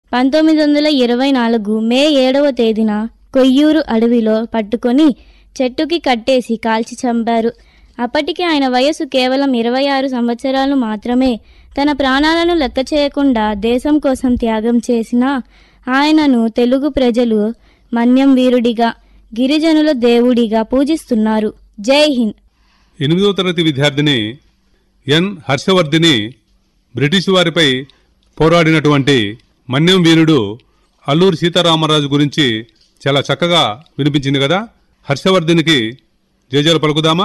1924 మే 7వ తేదీన కొయ్యూరు అడవిలో పట్టుకొని చెట్టుకి కట్టేసి కాల్చి చంపారు. అప్పటికి ఆయన వయసు కేవలం 26 సంవత్సరాలు మాత్రమే. తన ప్రాణాలను లెక్క చేయకుండా దేశం కోసం త్యాగం చేసిన ఆయనను తెలుగు ప్రజలు మన్యం వీరుడిగా, గిరిజనుల దేవుడిగా పూజిస్తున్నారు. జై హింద్. 8వ తరగతి విద్యార్థిని ఎన్ హర్షవర్ధిని బ్రిటిష్ వారిపై పోరాడినటువంటి మన్యం వీరుడు అల్లూరి సీతారామరాజు గురించి చాలా చక్కగా వినిపించింది కదా. హర్షవర్ధినికి జయజయలు పలుకుదామా?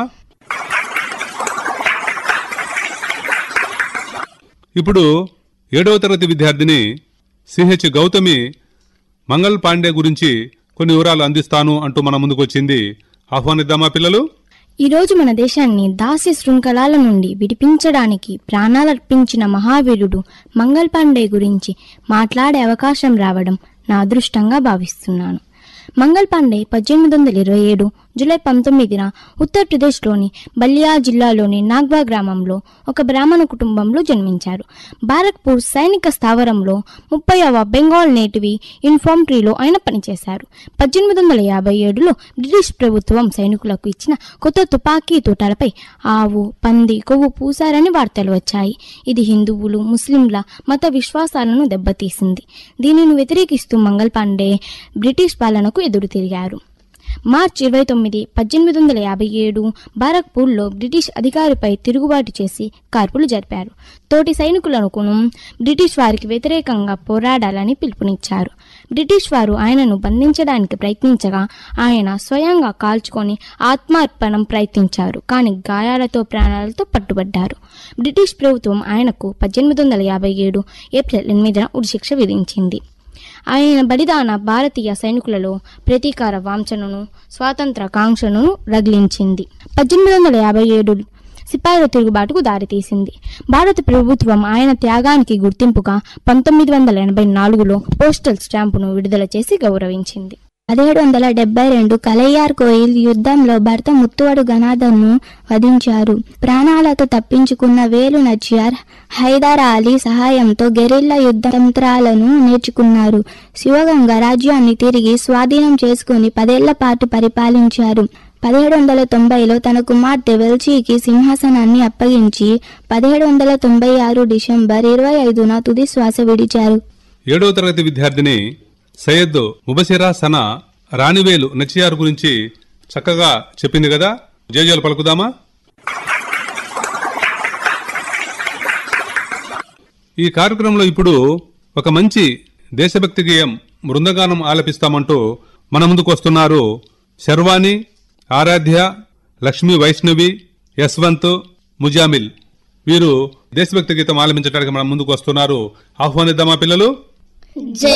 ఇప్పుడు 7వ తరగతి విద్యార్థిని సిహెచ్ గౌతమి మంగళ్ పాండే గురించి కొన్ని వివరాలు అందిస్తాను అంటూ మన ముందుకు వచ్చింది. ఆహ్వానిద్దామా పిల్లలు? ఈరోజు మన దేశాన్ని దాస్య శృంఖలాల నుండి విడిపించడానికి ప్రాణాలర్పించిన మహావీరుడు మంగళ్ పాండే గురించి మాట్లాడే అవకాశం రావడం నా అదృష్టంగా భావిస్తున్నాను. మంగళ్ పాండే 1827 జూలై 19న ఉత్తరప్రదేశ్లోని బల్లియా జిల్లాలోని నాగ్వా గ్రామంలో ఒక బ్రాహ్మణ కుటుంబంలో జన్మించారు. బారక్పూర్ సైనిక స్థావరంలో 30వ బెంగాల్ నేటివి ఇన్ఫాంట్రీలో ఆయన పనిచేశారు. 1857లో బ్రిటిష్ ప్రభుత్వం సైనికులకు ఇచ్చిన కొత్త తుపాకీ తోటాలపై ఆవు, పంది కొవ్వు పూసారని వార్తలు వచ్చాయి. ఇది హిందువులు, ముస్లింల మత విశ్వాసాలను దెబ్బతీసింది. దీనిని వ్యతిరేకిస్తూ మంగళ్ పాండే బ్రిటిష్ పాలనకు ఎదురు తిరిగారు. మార్చి 29, 1857 బారక్పూర్లో బ్రిటిష్ అధికారిపై తిరుగుబాటు చేసి కాల్పులు జరిపారు. తోటి సైనికులను బ్రిటిష్ వారికి వ్యతిరేకంగా పోరాడాలని పిలుపునిచ్చారు. బ్రిటిష్ వారు ఆయనను బంధించడానికి ప్రయత్నించగా ఆయన స్వయంగా కాల్చుకొని ఆత్మార్పణం ప్రయత్నించారు. కానీ గాయాలతో ప్రాణాలతో పట్టుబడ్డారు. బ్రిటిష్ ప్రభుత్వం ఆయనకు 1857 ఏప్రిల్ 8న ఉరిశిక్ష విధించింది. ఆయన బలిదాన భారతీయ సైనికులలో ప్రతీకార వాంఛనను, స్వాతంత్ర కాంక్షను రగిలించింది. 1857 సిపాయిల తిరుగుబాటుకు దారితీసింది. భారత ప్రభుత్వం ఆయన త్యాగానికి గుర్తింపుగా 1984లో పోస్టల్ స్టాంపును విడుదల చేసి గౌరవించింది. 1772 కలయ్యార్ కోయిల్ యుద్ధంలో భర్త ముత్తువడు గనాథన్ను వధించారు. ప్రాణాలతో తప్పించుకున్న వేలు నచ్చియార్ హైదర్ అలీ సహాయంతో గెరిల్లా యుద్ధ తంత్రాలను నేర్చుకున్నారు. శివగంగ రాజ్యాన్ని తిరిగి స్వాధీనం చేసుకుని 10 ఏళ్ల పాటు పరిపాలించారు. 1790లో తన కుమార్తె వెల్చీకి సింహాసనాన్ని అప్పగించి 1796 డిసెంబర్ 25న తుది శ్వాస విడిచారు. 7వ తరగతి విద్యార్థిని సయ్యద్ ముబసిరా సనా రాణివేలు నచియార్ గురించి చక్కగా చెప్పింది కదా. జయజయలు పలుకుదామా? ఈ కార్యక్రమంలో ఇప్పుడు ఒక మంచి దేశభక్తి గేయం బృందగానం ఆలపిస్తామంటూ మన ముందుకు వస్తున్నారు శర్వాణి, ఆరాధ్య, లక్ష్మీ వైష్ణవి, యశ్వంత్, ముజామిల్. వీరు దేశభక్తి గీతం ఆలపించడానికి మన ముందుకు వస్తున్నారు. ఆహ్వానిద్దామా పిల్లలు?